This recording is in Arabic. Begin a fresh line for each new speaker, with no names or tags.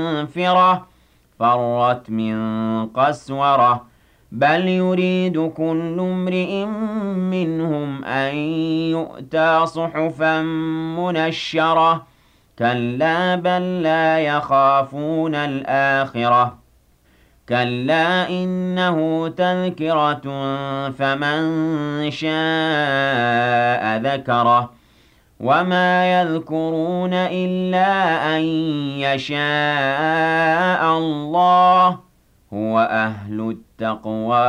مَّغْفِرَةٍ فَرَّتْ مِن قَسْوَرَةٍ بَلْ يُرِيدُ كُلُّ امْرِئٍ مِّنْهُمْ أَن يُؤْتَىٰ صُحُفًا مُّنَشَّرَةً كَلَّا بَل لَّا يَخَافُونَ الْآخِرَةَ كَلَّا إِنَّهُ تَذْكِرَةٌ فَمَن شَاءَ ذَكَرَهُ وَمَا يَذْكُرُونَ إِلَّا أَن يَشَاءَ اللَّهُ ۚ هُوَ أَهْلُ التَّقْوَىٰ